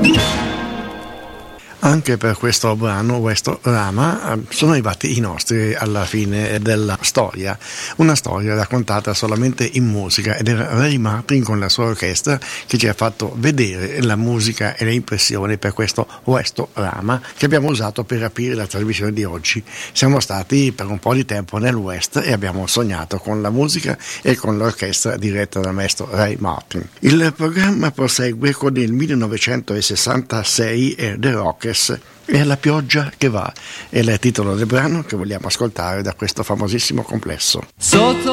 Anche per questo brano, questo Rama, sono arrivati i nostri alla fine della storia, una storia raccontata solamente in musica, ed era Ray Martin con la sua orchestra che ci ha fatto vedere la musica e le impressioni per questo Rama che abbiamo usato per aprire la trasmissione di oggi. Siamo stati per un po' di tempo nel West e abbiamo sognato con la musica e con l'orchestra diretta dal maestro Ray Martin. Il programma prosegue con il 1966 e The Rockers. È La pioggia che va, è il titolo del brano che vogliamo ascoltare da questo famosissimo complesso. Sotto